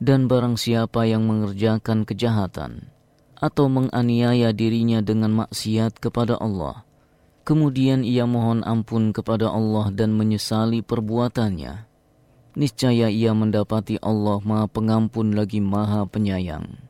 Dan barang siapa yang mengerjakan kejahatan atau menganiaya dirinya dengan maksiat kepada Allah, kemudian ia mohon ampun kepada Allah dan menyesali perbuatannya, niscaya ia mendapati Allah Maha Pengampun lagi Maha Penyayang.